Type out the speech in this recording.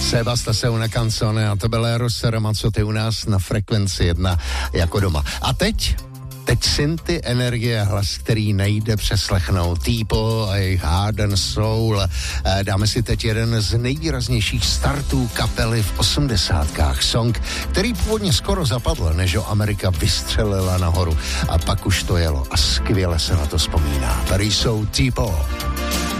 Sebasta se una canzone a to byl Eros Ramazzotti u nás na frekvenci 1 jako doma. A teď synty, energie, hlas, který nejde přeslechnout. Tipo a jejich Heart and Soul. Dáme si teď jeden z nejvýraznějších startů kapely v 80kách. Song, který původně skoro zapadl, než ho Amerika vystřelila nahoru. A pak už to jelo a skvěle se na to vzpomíná. Tady jsou Tipo.